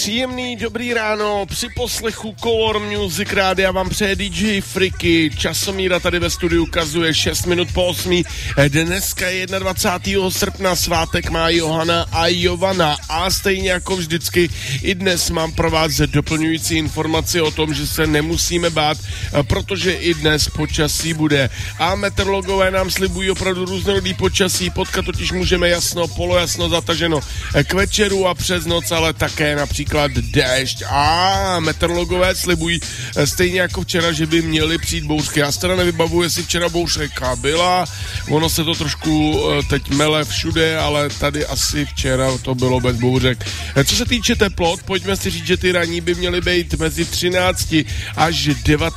Příjemný dobrý ráno, při poslechu Color Music Rádia vám přeje DJ Friky, časomíra tady ve studiu ukazuje 6 minut po 8. Dneska je 21. srpna, svátek má Johana a Jovana a stejně jako vždycky i dnes mám pro vás doplňující informaci o tom, že se nemusíme bát, protože i dnes počasí bude a meteorologové nám slibují opravdu různorodý počasí, potkat totiž můžeme jasno, polojasno, zataženo k večeru a přes noc, ale také například déšť a meteorologové slibují stejně jako včera, že by měly přijít bouřky. Já se teda nevybavuji, jestli včera bouřka byla, ono se to trošku teď mele všude, ale tady asi včera to bylo bez bouřek. Co se týče teplot, pojďme si říct, že ty ranní by měly být mezi 13 až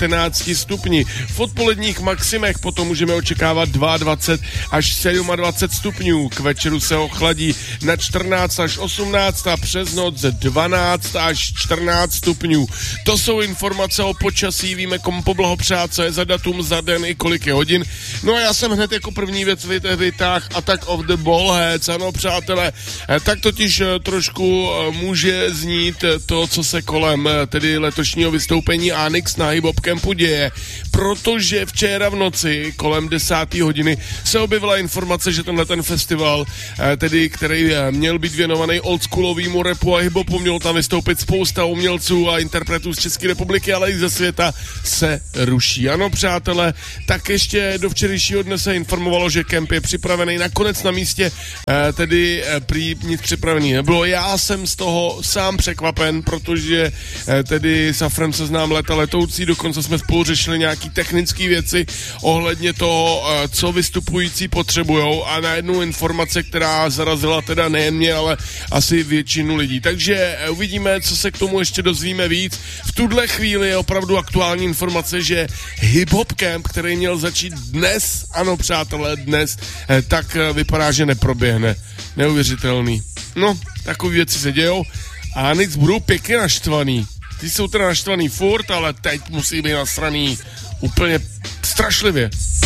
19 stupni. V odpoledních maximech potom můžeme očekávat 22 až 27 stupňů. K večeru se ochladí na 14 až 18 a přes noc 12 až 14 stupňů. To jsou informace o počasí, víme komu poblahopřát, co je za datum, za den i kolik je hodin. No a já jsem hned jako první věc vytáhl Attack of the Ballheads, ano přátelé, tak totiž trošku může znít to, co se kolem tedy letošního vystoupení Anix na Hip Hop Campu děje, protože včera v noci kolem 10. hodiny se objevila informace, že tenhle ten festival, tedy který měl být věnovaný oldschoolovýmu rapu a hip-hopu, mělo tam vystoupit spousta umělců a interpretů z České republiky, ale i ze světa, se ruší. Ano, přátelé, tak ještě do včerejšího dne se informovalo, že kemp je připravený, nakonec na místě tedy prý nic připravený nebylo. Já jsem z toho sám překvapen, protože tedy s Afrem se znám léta letoucí, dokonce jsme spolu řešili nějaký technické věci ohledně toho, co vystupující potřebujou a najednou informace, která zarazila teda nejen mě, ale asi většinu lidí. Takže uvidíme, co se k tomu ještě dozvíme víc. V tuhle chvíli je opravdu aktuální informace, že Hip Hop Camp, který měl začít dnes, ano přátelé, dnes, tak vypadá, že neproběhne. Neuvěřitelný. No, takové věci se dějou a nic, budou pěkně naštvaný. Ty jsou teda naštvaný furt, ale teď musí být nasraný úplně strašlivě.